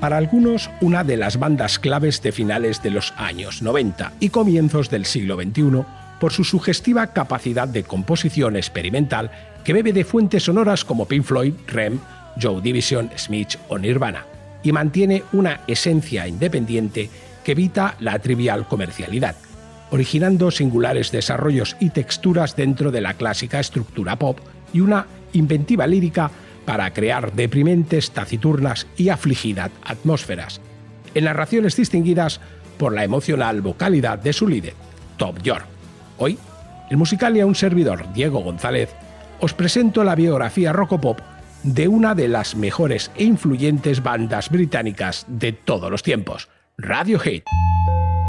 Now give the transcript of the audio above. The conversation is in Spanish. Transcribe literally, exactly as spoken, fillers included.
para algunos una de las bandas claves de finales de los años noventa y comienzos del siglo veintiuno por su sugestiva capacidad de composición experimental que bebe de fuentes sonoras como Pink Floyd, R E M, Joy Division, Smith o Nirvana, y mantiene una esencia independiente que evita la trivial comercialidad, originando singulares desarrollos y texturas dentro de la clásica estructura pop y una inventiva lírica para crear deprimentes, taciturnas y afligidas atmósferas, en narraciones distinguidas por la emocional vocalidad de su líder, Thom Yorke. Hoy, en Musicalia, un servidor, Diego González, os presento la biografía rockopop de una de las mejores e influyentes bandas británicas de todos los tiempos, Radiohead.